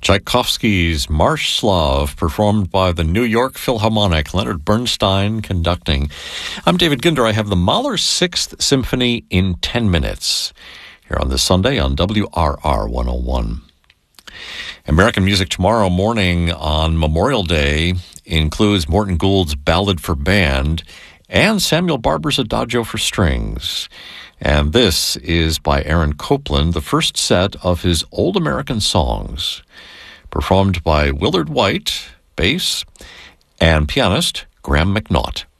Tchaikovsky's Marsh Slav, performed by the New York Philharmonic, Leonard Bernstein conducting. I'm David Ginder. I have the Mahler Sixth Symphony in 10 minutes here on this Sunday on WRR 101. American music tomorrow morning on Memorial Day includes Morton Gould's Ballad for Band and Samuel Barber's Adagio for Strings. And this is by Aaron Copland, the first set of his Old American Songs, performed by Willard White, bass, and pianist Graham McNaught.